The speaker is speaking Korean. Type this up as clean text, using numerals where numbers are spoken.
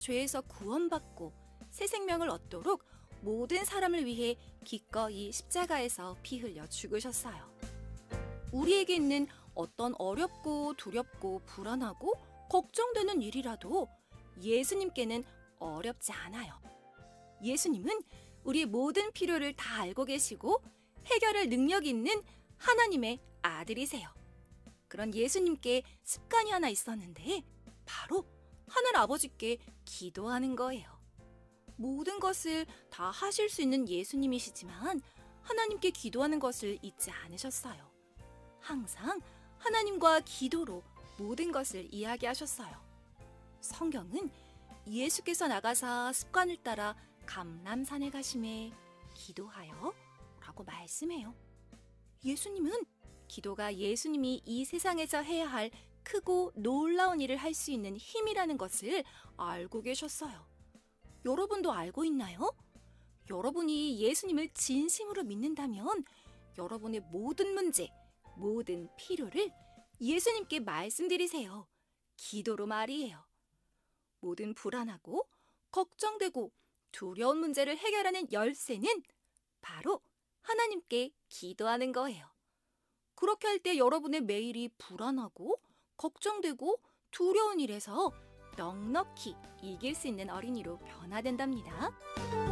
죄에서 구원받고 새 생명을 얻도록 모든 사람을 위해 기꺼이 십자가에서 피 흘려 죽으셨어요. 우리에게 있는 어떤 어렵고 두렵고 불안하고 걱정되는 일이라도 예수님께는 어렵지 않아요. 예수님은 우리의 모든 필요를 다 알고 계시고 해결할 능력이 있는 하나님의 아들이세요. 그런 예수님께 습관이 하나 있었는데 바로 하늘 아버지께 기도하는 거예요. 모든 것을 다 하실 수 있는 예수님이시지만 하나님께 기도하는 것을 잊지 않으셨어요. 항상 하나님과 기도로 모든 것을 이야기하셨어요. 성경은 예수께서 나가사 습관을 따라 감람산에 가심에 기도하여 라고 말씀해요. 예수님은 기도가 예수님이 이 세상에서 해야 할 크고 놀라운 일을 할 수 있는 힘이라는 것을 알고 계셨어요. 여러분도 알고 있나요? 여러분이 예수님을 진심으로 믿는다면 여러분의 모든 문제, 모든 필요를 예수님께 말씀드리세요. 기도로 말이에요. 모든 불안하고 걱정되고 두려운 문제를 해결하는 열쇠는 바로 하나님께 기도하는 거예요. 그렇게 할 때 여러분의 매일이 불안하고 걱정되고 두려운 일에서 넉넉히 이길 수 있는 어린이로 변화된답니다.